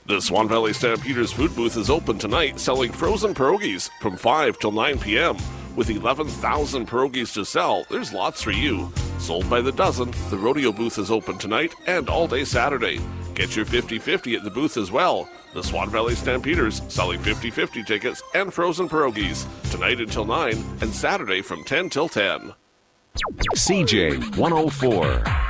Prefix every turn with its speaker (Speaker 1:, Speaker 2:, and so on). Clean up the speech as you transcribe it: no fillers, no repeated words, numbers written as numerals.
Speaker 1: The Swan Valley Stampeders food booth is open tonight, selling frozen pierogies from 5 till 9 p.m. With 11,000 pierogies to sell, there's lots for you. Sold by the dozen, the rodeo booth is open tonight and all day Saturday. Get your 50-50 at the booth as well. The Swan Valley Stampeders selling 50-50 tickets and frozen pierogies tonight until 9 and Saturday from 10 till 10.
Speaker 2: CJ 104.